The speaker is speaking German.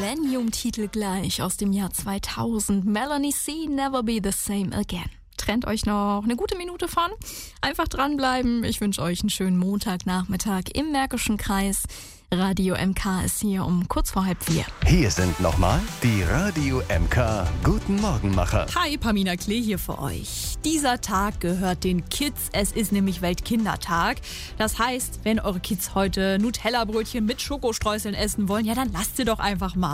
Millennium-Titel gleich aus dem Jahr 2000. Melanie C. Never Be the Same Again. Trennt euch noch eine gute Minute von. Einfach dranbleiben. Ich wünsche euch einen schönen Montagnachmittag im Märkischen Kreis. Radio MK ist hier um kurz vor 3:30. Hier sind nochmal die Radio MK Guten Morgenmacher. Hi, Pamina Klee hier für euch. Dieser Tag gehört den Kids. Es ist nämlich Weltkindertag. Das heißt, wenn eure Kids heute Nutella-Brötchen mit Schokostreuseln essen wollen, ja, dann lasst sie doch einfach mal.